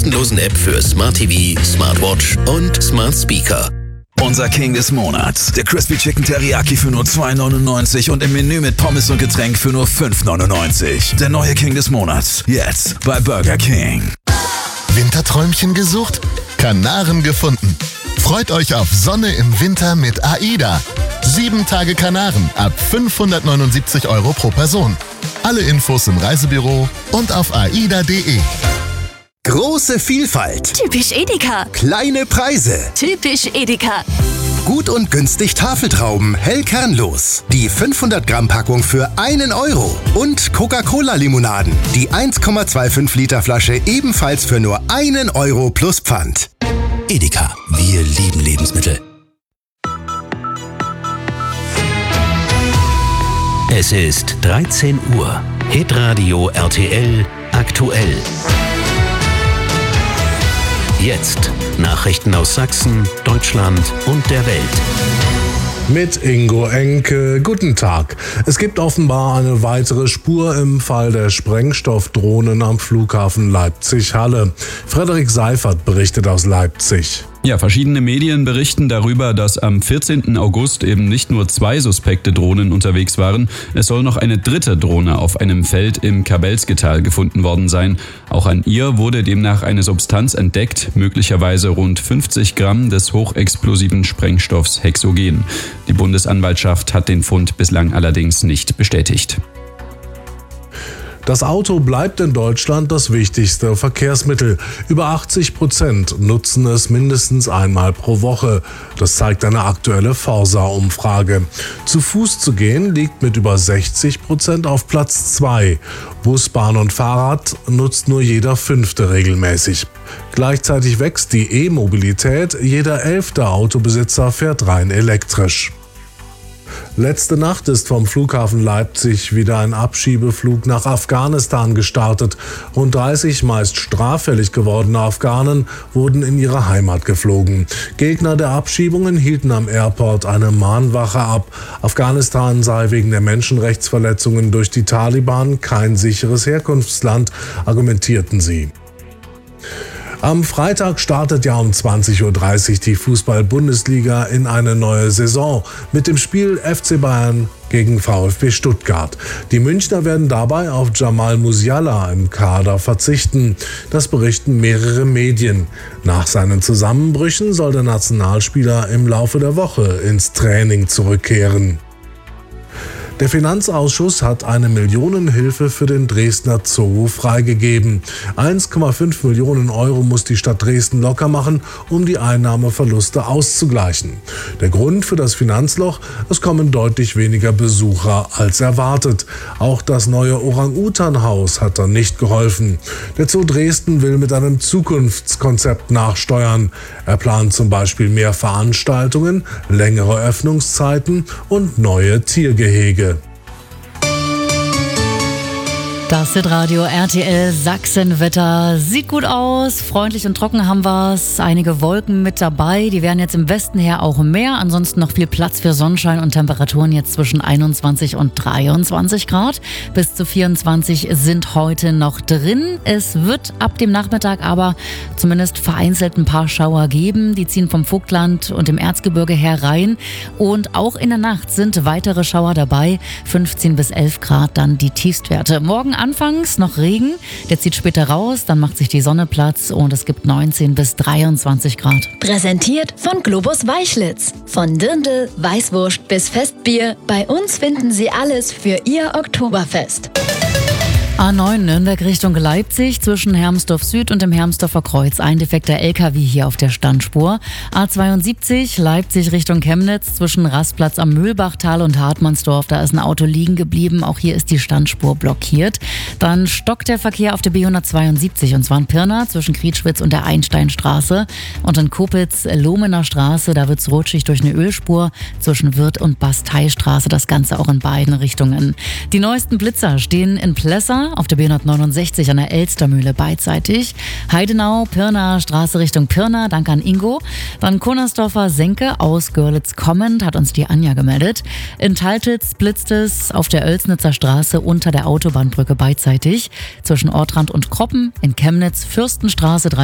kostenlosen App für Smart TV, Smartwatch und Smart Speaker. Unser King des Monats. Der Crispy Chicken Teriyaki für nur $2,99 und im Menü mit Pommes und Getränk für nur $5,99. Der neue King des Monats. Jetzt bei Burger King. Winterträumchen gesucht? Kanaren gefunden. Freut euch auf Sonne im Winter mit AIDA. 7 Tage Kanaren ab 579 € pro Person. Alle Infos im Reisebüro und auf aida.de. Große Vielfalt. Typisch Edeka. Kleine Preise. Typisch Edeka. Gut und günstig Tafeltrauben, hell kernlos. Die 500 Gramm Packung für €1. Und Coca-Cola-Limonaden. Die 1,25 Liter Flasche ebenfalls für nur €1 plus Pfand. Edeka, wir lieben Lebensmittel. Es ist 13 Uhr. Hitradio RTL aktuell. Jetzt Nachrichten aus Sachsen, Deutschland und der Welt. Mit Ingo Enke. Guten Tag. Es gibt offenbar eine weitere Spur im Fall der Sprengstoffdrohnen am Flughafen Leipzig-Halle. Frederik Seifert berichtet aus Leipzig. Ja, verschiedene Medien berichten darüber, dass am 14. August eben nicht nur 2 suspekte Drohnen unterwegs waren. Es soll noch eine dritte Drohne auf einem Feld im Kabelsketal gefunden worden sein. Auch an ihr wurde demnach eine Substanz entdeckt, möglicherweise rund 50 Gramm des hochexplosiven Sprengstoffs Hexogen. Die Bundesanwaltschaft hat den Fund bislang allerdings nicht bestätigt. Das Auto bleibt in Deutschland das wichtigste Verkehrsmittel. Über 80% nutzen es mindestens einmal pro Woche. Das zeigt eine aktuelle Forsa-Umfrage. Zu Fuß zu gehen liegt mit über 60% auf Platz 2. Bus, Bahn und Fahrrad nutzt nur jeder 5. regelmäßig. Gleichzeitig wächst die E-Mobilität. Jeder 11. Autobesitzer fährt rein elektrisch. Letzte Nacht ist vom Flughafen Leipzig wieder ein Abschiebeflug nach Afghanistan gestartet. Rund 30 meist straffällig gewordene Afghanen wurden in ihre Heimat geflogen. Gegner der Abschiebungen hielten am Airport eine Mahnwache ab. Afghanistan sei wegen der Menschenrechtsverletzungen durch die Taliban kein sicheres Herkunftsland, argumentierten sie. Am Freitag startet ja um 20:30 Uhr die Fußball-Bundesliga in eine neue Saison mit dem Spiel FC Bayern gegen VfB Stuttgart. Die Münchner werden dabei auf Jamal Musiala im Kader verzichten. Das berichten mehrere Medien. Nach seinen Zusammenbrüchen soll der Nationalspieler im Laufe der Woche ins Training zurückkehren. Der Finanzausschuss hat eine Millionenhilfe für den Dresdner Zoo freigegeben. 1,5 Millionen € muss die Stadt Dresden locker machen, um die Einnahmeverluste auszugleichen. Der Grund für das Finanzloch: es kommen deutlich weniger Besucher als erwartet. Auch das neue Orang-Utan-Haus hat dann nicht geholfen. Der Zoo Dresden will mit einem Zukunftskonzept nachsteuern. Er plant zum Beispiel mehr Veranstaltungen, längere Öffnungszeiten und neue Tiergehege. Das Hitradio RTL Sachsenwetter sieht gut aus, freundlich und trocken haben wir es, einige Wolken mit dabei, die werden jetzt im Westen her auch mehr, ansonsten noch viel Platz für Sonnenschein und Temperaturen jetzt zwischen 21 und 23 Grad, bis zu 24 sind heute noch drin. Es wird ab dem Nachmittag aber zumindest vereinzelt ein paar Schauer geben, die ziehen vom Vogtland und dem Erzgebirge herein und auch in der Nacht sind weitere Schauer dabei, 15 bis 11 Grad dann die Tiefstwerte. Morgen anfangs noch Regen, der zieht später raus, dann macht sich die Sonne Platz und es gibt 19 bis 23 Grad. Präsentiert von Globus Weichlitz. Von Dirndl, Weißwurst bis Festbier. Bei uns finden Sie alles für Ihr Oktoberfest. A9 Nürnberg Richtung Leipzig zwischen Hermsdorf Süd und dem Hermsdorfer Kreuz. Ein defekter LKW hier auf der Standspur. A72 Leipzig Richtung Chemnitz zwischen Rastplatz am Mühlbachtal und Hartmannsdorf. Da ist ein Auto liegen geblieben. Auch hier ist die Standspur blockiert. Dann stockt der Verkehr auf der B172 und zwar in Pirna zwischen Krietschwitz und der Einsteinstraße. Und in Kopitz-Lohmener Straße, da wird's rutschig durch eine Ölspur zwischen Wirth und Basteistraße. Das Ganze auch in beiden Richtungen. Die neuesten Blitzer stehen in Plessa auf der B169 an der Elstermühle beidseitig. Heidenau, Pirna Straße Richtung Pirna, danke an Ingo. Dann Konnersdorfer Senke aus Görlitz kommend, hat uns die Anja gemeldet. In Taltitz blitzt es auf der Oelsnitzer Straße unter der Autobahnbrücke beidseitig. Zwischen Ortrand und Kroppen, in Chemnitz Fürstenstraße